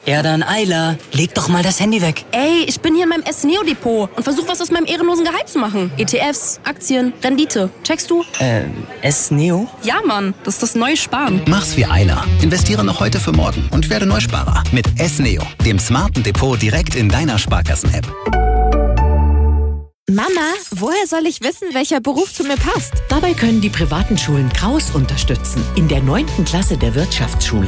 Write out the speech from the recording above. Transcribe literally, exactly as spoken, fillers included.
Ja dann, Ayla, leg doch mal das Handy weg. Ey, ich bin hier in meinem S-Neo-Depot und versuche was aus meinem ehrenlosen Gehalt zu machen. E T Fs, Aktien, Rendite. Checkst du? Äh, S-Neo? Ja, Mann, das ist das neue Sparen. Mach's wie Ayla. Investiere noch heute für morgen und werde Neusparer. Mit S-Neo, dem smarten Depot direkt in deiner Sparkassen-App. Mama, woher soll ich wissen, welcher Beruf zu mir passt? Dabei können die privaten Schulen Kraus unterstützen. In der neunten Klasse der Wirtschaftsschule